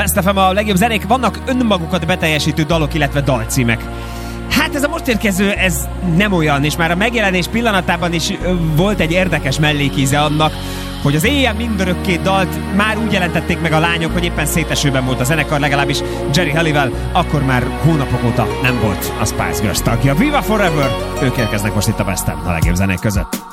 Best FM a legjobb zenék, vannak önmagukat beteljesítő dalok, illetve dalcímek. Hát ez a most érkező, ez nem olyan, és már a megjelenés pillanatában is volt egy érdekes mellékíze annak, hogy az éjjel mindörökké dalt már úgy jelentették meg a lányok, hogy éppen szétesőben volt a zenekar, legalábbis Jerry Halliwell akkor már hónapok óta nem volt a Spice Girls tagja. Viva Forever! Ők érkeznek most itt a Best FM a legjobb zenék között.